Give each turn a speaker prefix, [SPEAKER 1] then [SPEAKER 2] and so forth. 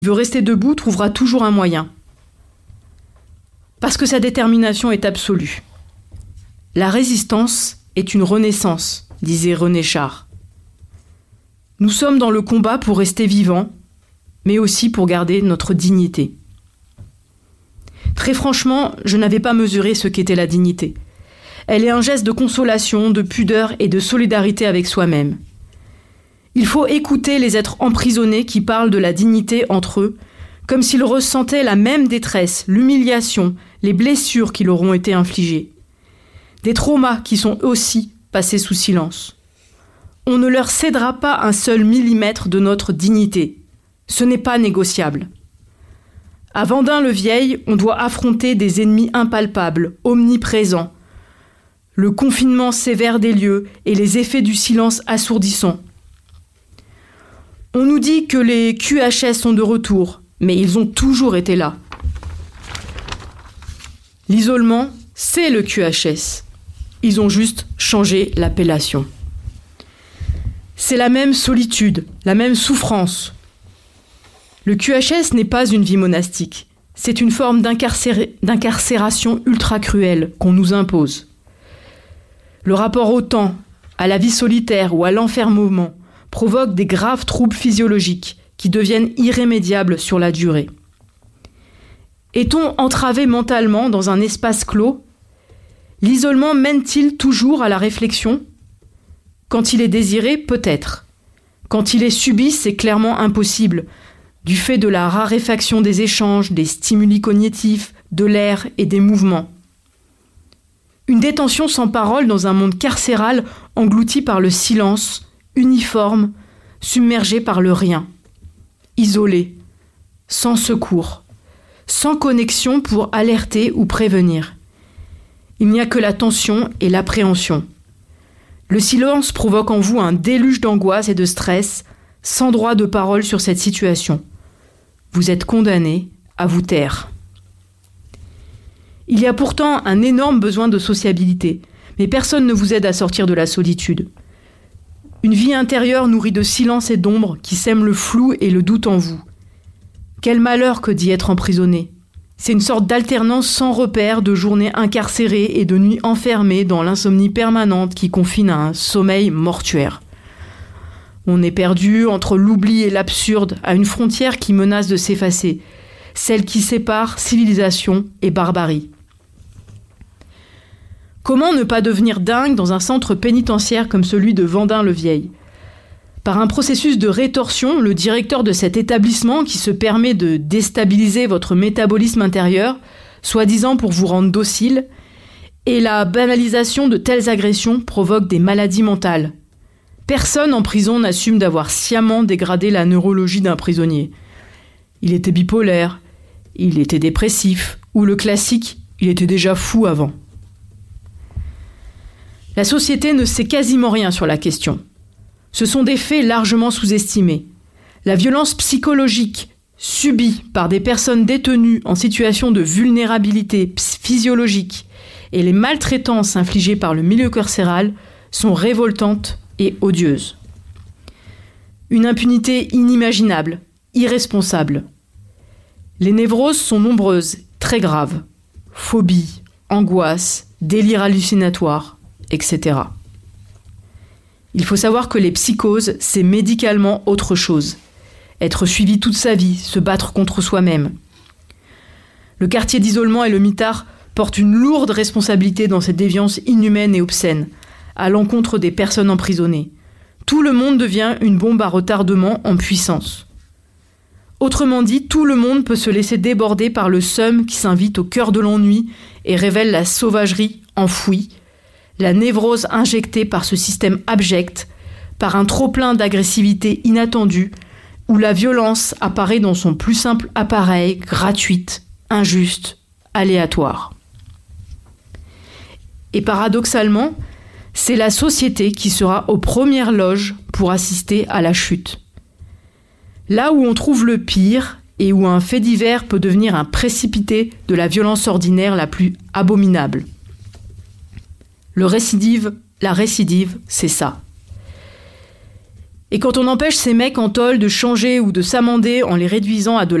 [SPEAKER 1] veut rester debout trouvera toujours un moyen. Parce que sa détermination est absolue. La résistance est une renaissance, disait René Char. Nous sommes dans le combat pour rester vivants, mais aussi pour garder notre dignité. Très franchement, je n'avais pas mesuré ce qu'était la dignité. Elle est un geste de consolation, de pudeur et de solidarité avec soi-même. Il faut écouter les êtres emprisonnés qui parlent de la dignité entre eux, comme s'ils ressentaient la même détresse, l'humiliation, les blessures qui leur ont été infligées. Des traumas qui sont aussi passés sous silence. On ne leur cédera pas un seul millimètre de notre dignité. Ce n'est pas négociable. À Vendin-le-Vieil, on doit affronter des ennemis impalpables, omniprésents. Le confinement sévère des lieux et les effets du silence assourdissant. On nous dit que les QHS sont de retour, mais ils ont toujours été là. L'isolement, c'est le QHS. Ils ont juste changé l'appellation. C'est la même solitude, la même souffrance. Le QHS n'est pas une vie monastique. C'est une forme d'incarcération ultra cruelle qu'on nous impose. Le rapport au temps, à la vie solitaire ou à l'enfermement provoque des graves troubles physiologiques qui deviennent irrémédiables sur la durée. Est-on entravé mentalement dans un espace clos ? L'isolement mène-t-il toujours à la réflexion ? Quand il est désiré, peut-être. Quand il est subi, c'est clairement impossible, du fait de la raréfaction des échanges, des stimuli cognitifs, de l'air et des mouvements. Une détention sans parole dans un monde carcéral englouti par le silence, uniforme, submergé par le rien. Isolé, sans secours, sans connexion pour alerter ou prévenir. Il n'y a que la tension et l'appréhension. Le silence provoque en vous un déluge d'angoisse et de stress, sans droit de parole sur cette situation. Vous êtes condamné à vous taire. Il y a pourtant un énorme besoin de sociabilité, mais personne ne vous aide à sortir de la solitude. Une vie intérieure nourrie de silence et d'ombre qui sème le flou et le doute en vous. Quel malheur que d'y être emprisonné. C'est une sorte d'alternance sans repère de journées incarcérées et de nuits enfermées dans l'insomnie permanente qui confine à un sommeil mortuaire. On est perdu entre l'oubli et l'absurde, à une frontière qui menace de s'effacer, celle qui sépare civilisation et barbarie. Comment ne pas devenir dingue dans un centre pénitentiaire comme celui de Vendin-le-Vieil ? Par un processus de rétorsion, le directeur de cet établissement qui se permet de déstabiliser votre métabolisme intérieur, soi-disant pour vous rendre docile, et la banalisation de telles agressions provoque des maladies mentales. Personne en prison n'assume d'avoir sciemment dégradé la neurologie d'un prisonnier. Il était bipolaire, il était dépressif, ou le classique, il était déjà fou avant. La société ne sait quasiment rien sur la question. Ce sont des faits largement sous-estimés. La violence psychologique subie par des personnes détenues en situation de vulnérabilité physiologique et les maltraitances infligées par le milieu carcéral sont révoltantes et odieuses. Une impunité inimaginable, irresponsable. Les névroses sont nombreuses, très graves. Phobie, angoisse, délire hallucinatoire, etc. Il faut savoir que les psychoses, c'est médicalement autre chose. Être suivi toute sa vie, se battre contre soi-même. Le quartier d'isolement et le mitard portent une lourde responsabilité dans cette déviance inhumaine et obscène, à l'encontre des personnes emprisonnées. Tout le monde devient une bombe à retardement en puissance. Autrement dit, tout le monde peut se laisser déborder par le seum qui s'invite au cœur de l'ennui et révèle la sauvagerie enfouie, la névrose injectée par ce système abject, par un trop-plein d'agressivité inattendue, où la violence apparaît dans son plus simple appareil, gratuite, injuste, aléatoire. Et paradoxalement, c'est la société qui sera aux premières loges pour assister à la chute. Là où on trouve le pire et où un fait divers peut devenir un précipité de la violence ordinaire la plus abominable. La récidive, c'est ça. Et quand on empêche ces mecs en tôle de changer ou de s'amender en les réduisant à de